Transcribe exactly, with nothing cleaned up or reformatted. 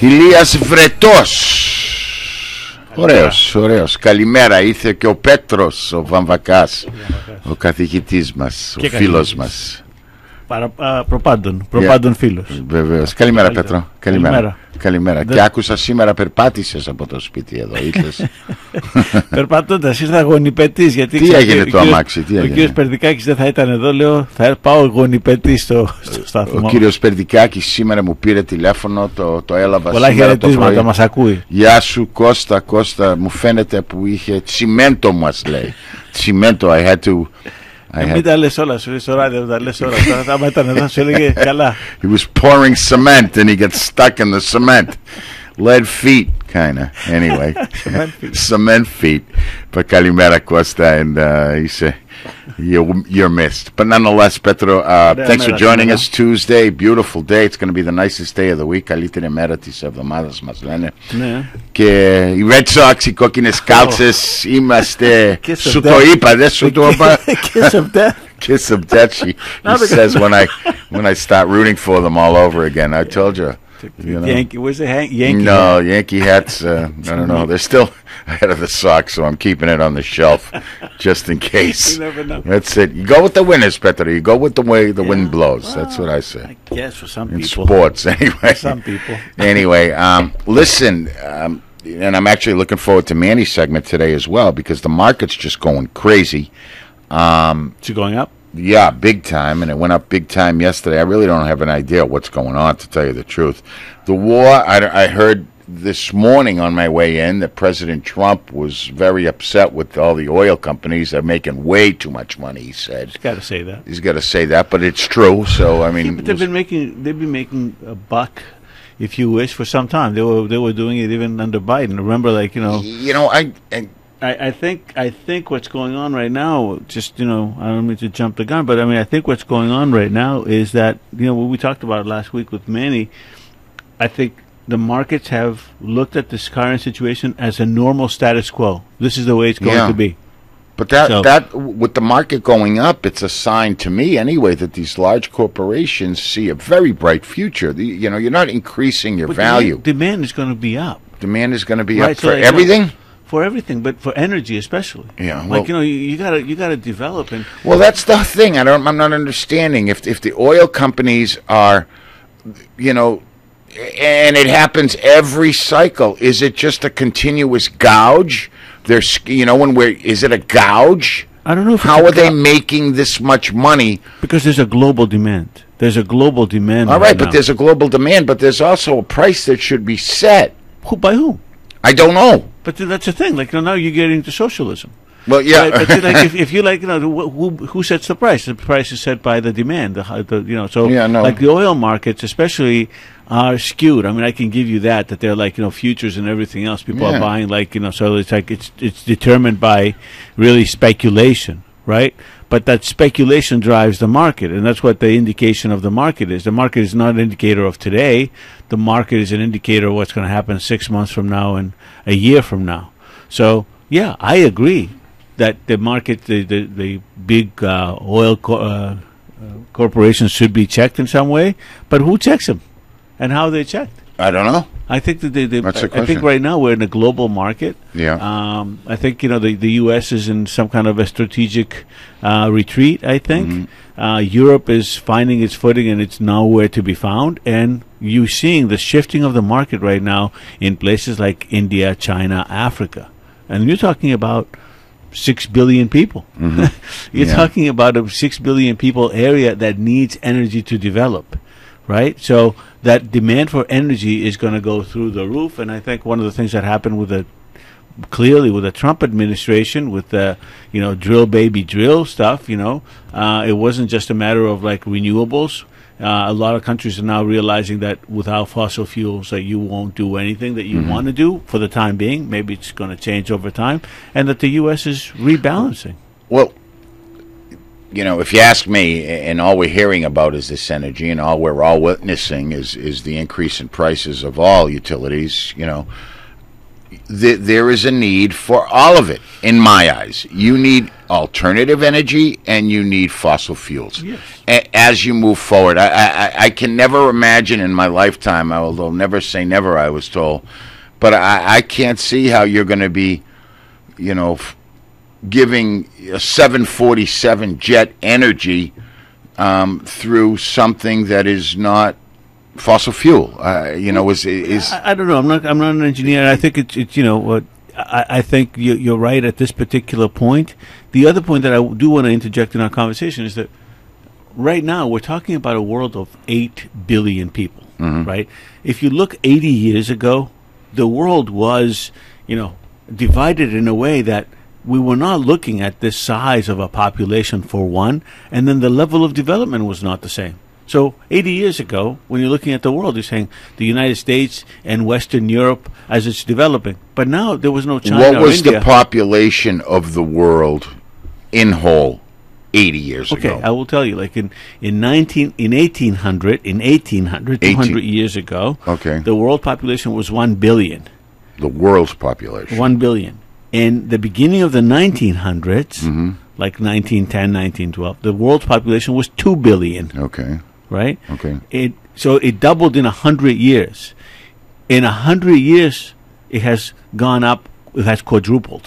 Ηλίας Βρετός. Ωραίος, ωραίος. Καλημέρα, ήρθε και ο Πέτρος, ο Βαμβακάς, ο καθηγητής μας, ο φίλος μας. Παρα, α, προπάντων, προπάντων yeah. φίλος. Βεβαίως. Καλημέρα, Πέτρο. Καλημέρα. Καλημέρα. Καλημέρα. Και άκουσα σήμερα περπάτησες από το σπίτι εδώ, ήρθες. Περπατώντας, ήρθα γονιπετής. Γιατί τι έγινε το αμάξι, τι έγινε. Ο κύριος Περδικάκης δεν θα ήταν εδώ, λέω, θα πάω γονιπετής στο, στο σταθμό. Ο κύριος Περδικάκης σήμερα μου πήρε τηλέφωνο, το, το έλαβα πολλά σήμερα το πρωί. Πολλά χαιρετίσματα, μας ακούει. Γεια σου Κώστα, Κώστα, μου φαίνεται που είχε τσιμέντο μας λέει. Τσιμέντο, I had to... Ε, μην τα λες όλα, σου λέει στο ράδιο, τα λες όλα. Άμα ήταν εδώ, σου έλεγε καλά. He was pouring cement and he got stuck in the cement. Lead feet, kinda. Anyway, cement feet. Cement feet. But kalimera Costa, and uh, he said, you're, you're missed. But nonetheless, Petro, uh, thanks for joining us Tuesday. Beautiful day. It's going to be the nicest day of the week. Καλύτερη μέρα της εβδομάδας μας λένε. Ναι. Και οι Red Sox, οι κόκκινες κάλτσες, είμαστε... Σου το είπα, δεν σου το είπα. Kiss of death. Kiss of death, she, he says when I, when I start rooting for them all over again. I told you. You know? Yankee, where's the ha- Yankee No, hat? Yankee hats, uh, I don't know. They're still ahead of the Sox, so I'm keeping it on the shelf just in case. You never know. That's it. You go with the winners, Petro. You go with the way the Yeah. wind blows. Well, That's what I say. I guess for some In people. sports, anyway. Some people. Anyway, um, listen, um, and I'm actually looking forward to Manny's segment today as well because the market's just going crazy. Um, Is it going up? Yeah, big time, and it went up big time yesterday. I really don't have an idea what's going on, to tell you the truth. The war, I, I heard this morning on my way in that President Trump was very upset with all the oil companies. They're making way too much money, he said. He's got to say that. He's got to say that, but it's true, so, I mean... Yeah, but they've been making, they've been making a buck, if you wish, for some time. They were they were doing it even under Biden. Remember, like, you know... You know, I... I I, I think I think what's going on right now, just, you know, I don't mean to jump the gun, but I mean, I think what's going on right now is that, you know, what we talked about last week with Manny, I think the markets have looked at this current situation as a normal status quo. This is the way it's going yeah. to be. But that, so, that, with the market going up, it's a sign to me anyway that these large corporations see a very bright future. The, you know, you're not increasing your value. Demand, demand is going to be up. Demand is going to be right, up so for like, everything? You know, for everything, but for energy especially. Yeah, well, like you know, you, you gotta you gotta develop and. Well, that's the thing. I don't. I'm not understanding if if the oil companies are, you know, and it happens every cycle. Is it just a continuous gouge? There's, you know, when we're is it a gouge? I don't know. If How are go- they making this much money? Because there's a global demand. There's a global demand. All right, right but now. there's a global demand, but there's also a price that should be set. Who by whom? I don't know. But that's the thing. Like you know, now you're getting to socialism. Well, yeah. Right? But then, like, if, if you like, you know, who who sets the price? The price is set by the demand. The, the you know, so yeah, no. like the oil markets, especially, are skewed. I mean, I can give you that that they're like you know futures and everything else. People yeah. are buying like you know, so it's like it's it's determined by really speculation, right? But that speculation drives the market, and that's what the indication of the market is. The market is not an indicator of today. The market is an indicator of what's going to happen six months from now and a year from now. So, yeah, I agree that the market, the the, the big uh, oil co- uh, uh, corporations should be checked in some way. But who checks them, and how are they checked? I don't know. I think that they, they That's I, a question. I think right now we're in a global market. Yeah. Um, I think you know the, the U S is in some kind of a strategic uh, retreat. I think Mm-hmm. uh, Europe is finding its footing and it's nowhere to be found. And you're seeing the shifting of the market right now in places like India, China, Africa, and you're talking about six billion people. Mm-hmm. You're Yeah. talking about a six billion people area that needs energy to develop. Right, so that demand for energy is going to go through the roof, and I think one of the things that happened with the clearly with the Trump administration, with the you know drill baby drill stuff, you know, uh, it wasn't just a matter of like renewables. Uh, a lot of countries are now realizing that without fossil fuels, that you won't do anything that you Mm-hmm. want to do for the time being. Maybe it's going to change over time, and that the U S is rebalancing. Well, you know, if you ask me, and all we're hearing about is this energy, and all we're all witnessing is is the increase in prices of all utilities. You know, th- there is a need for all of it, in my eyes. You need alternative energy and you need fossil fuels. Yes. A- as you move forward. I, I, I can never imagine in my lifetime, although never say never, I was told, but I, I can't see how you're going to be, you know, f- giving a seven forty-seven jet energy um, through something that is not fossil fuel. Uh, you know, is is I, I don't know. I'm not. I'm not an engineer. I think it's. It's you know what. I, I think you, you're right at this particular point. The other point that I do want to interject in our conversation is that right now we're talking about a world of eight billion people. Mm-hmm. Right. If you look eighty years ago, the world was, you know, divided in a way that we were not looking at this size of a population for one, and then the level of development was not the same. So eighty years ago, when you're looking at the world, you're saying the United States and Western Europe as it's developing. But now there was no China what or was India. the population of the world in whole eighty years Okay, ago? I will tell you. Like in in nineteen in eighteen hundred in eighteen hundred two hundred years ago, Okay. the world population was one billion. The world's population. One billion. In the beginning of the nineteen hundreds, Mm-hmm. like nineteen ten, nineteen twelve, the world's population was two billion. Okay. Right? Okay. It so it doubled in a hundred years. In a hundred years, it has gone up. It has quadrupled.